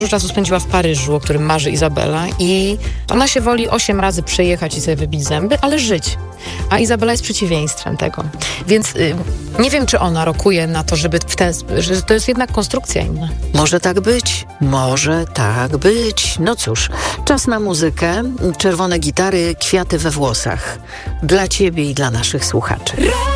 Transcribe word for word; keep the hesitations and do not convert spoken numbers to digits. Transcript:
Dużo czasu spędziła w Paryżu, o którym marzy Izabela, i ona się woli osiem razy przejechać i sobie wybić zęby, ale żyć. A Izabela jest przeciwieństwem tego. Więc y, nie wiem, czy ona rokuje na to, żeby w ten, że to jest jednak konstrukcja inna. Może tak być, może tak być. No cóż, czas na muzykę. Czerwone gitary, kwiaty we włosach. Dla ciebie i dla naszych słuchaczy.